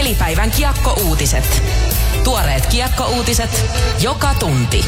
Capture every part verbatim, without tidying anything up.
Pelipäivän Kiekko-uutiset. Tuoreet Kiekko-uutiset joka tunti.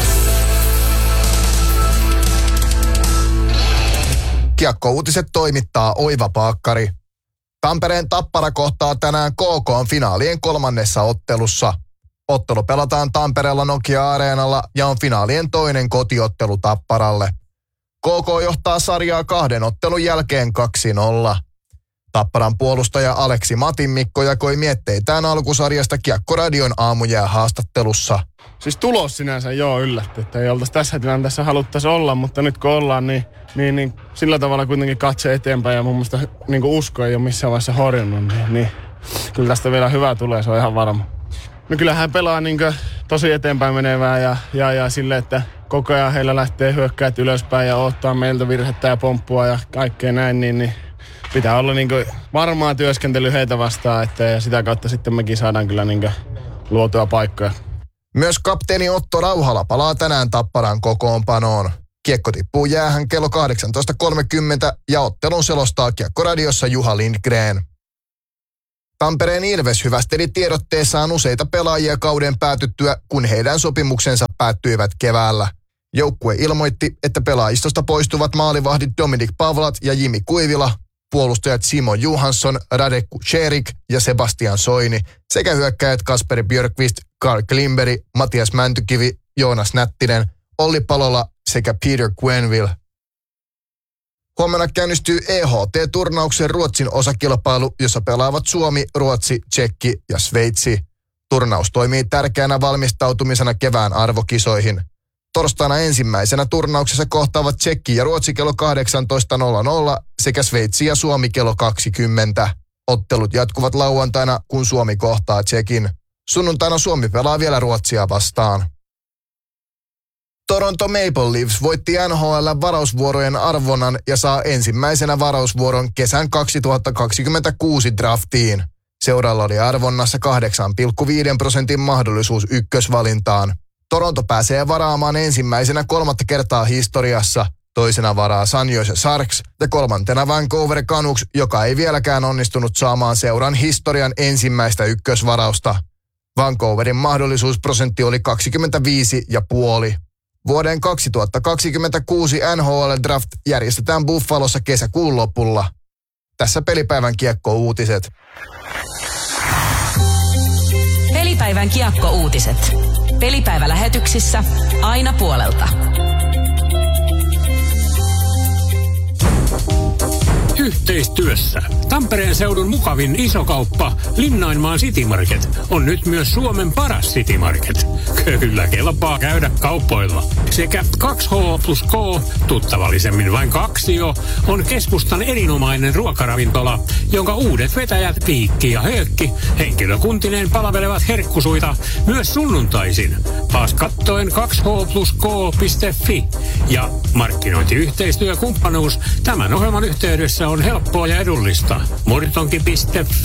Kiekko-uutiset toimittaa Oiva Paakkari. Tampereen Tappara kohtaa tänään K K:n finaalien kolmannessa ottelussa. Ottelu pelataan Tampereella Nokia-areenalla ja on finaalien toinen kotiottelu Tapparalle. K K johtaa sarjaa kahden ottelun jälkeen kaksi nolla. Tapparan puolustaja Aleksi Matinmikko jakoi mietteitään alkusarjasta Kiekko-radion aamujää haastattelussa. Siis tulos sinänsä joo yllätti, että ei oltaisi tässä tilanteessa haluttaisi olla, mutta nyt kun ollaan, niin, niin, niin sillä tavalla kuitenkin katse eteenpäin ja mun mielestä niin usko ei ole missään vaiheessa horjunut, niin, niin kyllä tästä vielä hyvää tulee, se on ihan varma. No kyllähän hän pelaa niin tosi eteenpäin menevää ja, ja, ja sille, että koko ajan heillä lähtee hyökkäät ylöspäin ja ottaa meiltä virhettä ja pomppua ja kaikkea näin, niin, niin pitää olla niin varmaa työskentely heitä vastaan, että ja sitä kautta sitten mekin saadaan kyllä niin luotua paikkoja. Myös kapteeni Otto Rauhala palaa tänään Tapparan kokoonpanoon. Kiekko tippuu jäähän kello kahdeksantoista kolmekymmentä ja ottelun selostaa Kiekko-radiossa Juha Lindgren. Tampereen Ilves hyvästeli tiedotteessaan useita pelaajia kauden päätyttyä, kun heidän sopimuksensa päättyivät keväällä. Joukkue ilmoitti, että pelaajistosta poistuvat maalivahdit Dominik Pavlat ja Jimi Kuivila, puolustajat Simo Johansson, Radek Kucherik ja Sebastian Soini sekä hyökkäjät Kasperi Björkqvist, Carl Klimberg, Matias Mäntykivi, Joonas Nättinen, Olli Palola sekä Peter Quenneville. Huomenna käynnistyy E H T-turnauksen Ruotsin osakilpailu, jossa pelaavat Suomi, Ruotsi, Tšekki ja Sveitsi. Turnaus toimii tärkeänä valmistautumisena kevään arvokisoihin. Torstaina ensimmäisenä turnauksessa kohtaavat Tšekki ja Ruotsi kello kahdeksantoista nolla nolla sekä Sveitsi ja Suomi kello kaksikymmentä. Ottelut jatkuvat lauantaina, kun Suomi kohtaa Tšekin. Sunnuntaina Suomi pelaa vielä Ruotsia vastaan. Toronto Maple Leafs voitti N H L:n varausvuorojen arvonnan ja saa ensimmäisenä varausvuoron kesän kaksituhattakaksikymmentäkuusi draftiin. Seuralla oli arvonnassa kahdeksan pilkku viisi prosentin mahdollisuus ykkösvalintaan. Toronto pääsee varaamaan ensimmäisenä kolmatta kertaa historiassa, toisena varaa San Jose Sharks ja kolmantena Vancouver Canucks, joka ei vieläkään onnistunut saamaan seuran historian ensimmäistä ykkösvarausta. Vancouverin mahdollisuusprosentti oli kaksikymmentäviisi pilkku viisi. Vuoden kaksituhattakaksikymmentäkuusi N H L-draft järjestetään Buffalossa kesäkuun lopulla. Tässä Pelipäivän Kiekko-uutiset. Pelipäivän Kiekko-uutiset. Pelipäivälähetyksissä aina puolelta. Yhteistyössä Tampereen seudun mukavin isokauppa Linnainmaan City Market on nyt myös Suomen paras City Market. Kyllä kelpaa käydä kauppoilla. Sekä kaksi H plus K, tuttavallisemmin vain kaksio, on keskustan erinomainen ruokaravintola, jonka uudet vetäjät Piikki ja Höökki henkilökuntineen palvelevat herkkusuita myös sunnuntaisin. Paas kattoen kaksi H plus K piste fi ja markkinointiyhteistyökumppanuus tämän ohjelman yhteydessä on helppoa ja edullista. Murtonki piste fi.